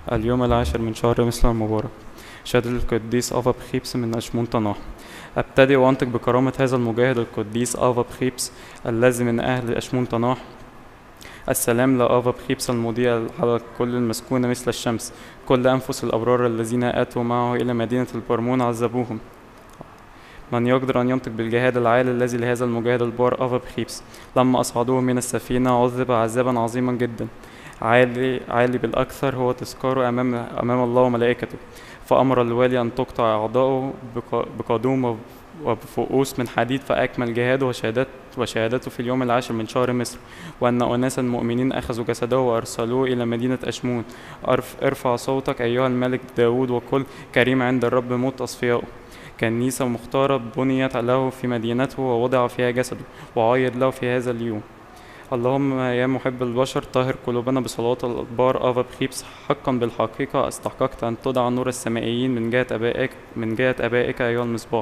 اليوم العاشر من شهر مثل المبارك. شهادة القديس آفا بخيبس من أشمون طناح. أبتدئ وأنطق بكرامة هذا المجاهد القديس آفا بخيبس الذي من أهل أشمون طناح. السلام لآفا بخيبس المضيء على كل المسكونة مثل الشمس. كل أنفس الأبرار الذين آتوا معه إلى مدينة البرمون عذبوهم. من يقدر أن ينطق بالجهاد العالي الذي لهذا المجاهد البار آفا بخيبس؟ لما أصعدوه من السفينة عذب عذابا عظيما جدا، عالي عالي بالأكثر هو تذكاره أمام الله وملائكته. فأمر الوالي أن تقطع أعضاؤه بقدوم وبفؤوس من حديد، فأكمل جهاده وشهادته في اليوم العاشر من شهر مصر. وأن أناسا مؤمنين أخذوا جسده وأرسلوه إلى مدينة أشمون. ارفع صوتك أيها الملك داود وقل: كريم عند الرب موت أصفيائه. كنيسة مختارة بنيت له في مدينته ووضع فيها جسده، وعايد له في هذا اليوم. اللهم يا محب البشر طهر قلوبنا بصلوات الأطبار آفا بخيبس. حقا بالحقيقة استحققت أن تدعى نور السمائيين من جهة أبائك أيها المصباح،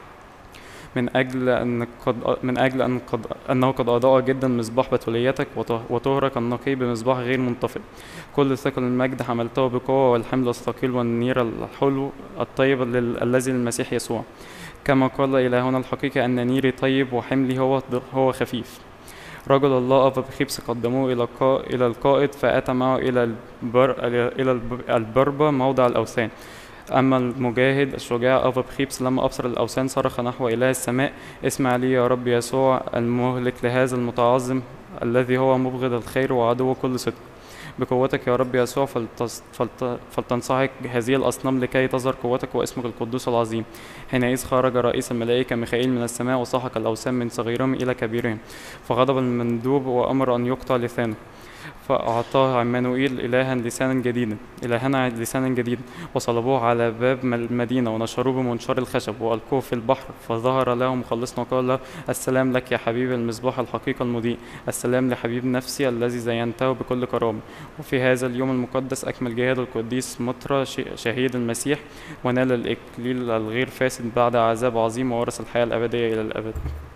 من أجل أنه قد أضاء جدا مصباح بتوليتك وطهرك النقي بمصباح غير منطفئ. كل ثقل المجد حملته بقوة، والحمل الثقيل والنير الحلو الطيب الذي للمسيح يسوع. كما قال إلهنا الحقيقة أن نيري طيب وحملي هو خفيف. رجل الله آفا بخيبس قدموه إلى القائد، فأتى معه إلى البربة موضع الأوثان. أما المجاهد الشجاع آفا بخيبس لما أبصر الأوثان صرخ نحو إله السماء: اسمع لي يا رب يسوع المهلك لهذا المتعظم الذي هو مبغض الخير وعدو كل صدق. بقوتك يا رب يسوع فلتنصحك هذه الأصنام لكي تظهر قوتك واسمك القدوس العظيم. حينئذ خرج رئيس الملائكة ميخائيل من السماء وسحق الأوثان من صغيرهم إلى كبيرهم، فغضب المندوب وأمر أن يقطع لسانه. فأعطاه عمانوئيل إلهنا لسانا جديدا، وصلبوه على باب المدينة ونشروه بمنشار الخشب وألقوه في البحر. فظهر له مخلصنا وقال له: السلام لك يا حبيبي المصباح الحقيقة المضيء. السلام لحبيب نفسي الذي زينته بكل كرامة. وفي هذا اليوم المقدس أكمل جهاد القديس مطرى شهيد المسيح، ونال الإكليل الغير فاسد بعد عذاب عظيم، وورث الحياة الأبدية إلى الأبد.